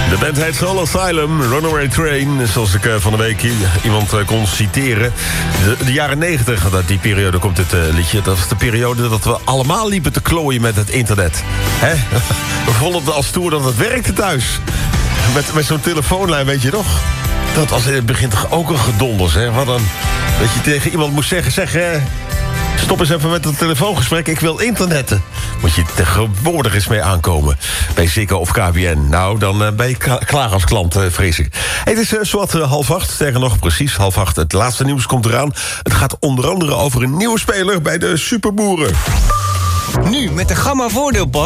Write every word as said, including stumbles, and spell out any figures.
De band heet Soul Asylum, Runaway Train. Zoals ik uh, van de week iemand uh, kon citeren. De, de jaren negentig, uit die periode komt dit uh, liedje. Dat was de periode dat we allemaal liepen te klooien met het internet. Hè? We vonden het als stoer dat het werkte thuis. Met, met zo'n telefoonlijn, weet je nog? Dat was in het begin toch ook een gedonders, hè? Wat dan, dat je tegen iemand moest zeggen, zeg... Uh, stop eens even met het telefoongesprek, ik wil internetten. Moet je tegenwoordig eens mee aankomen. Bij Ziggo of K B N. Nou, dan uh, ben je ka- klaar als klant, uh, vrees ik. Hey, het is uh, zowat uh, half acht, sterker nog, precies half acht. Het laatste nieuws komt eraan. Het gaat onder andere over een nieuwe speler bij de Superboeren. Nu met de Gamma Voordeelpas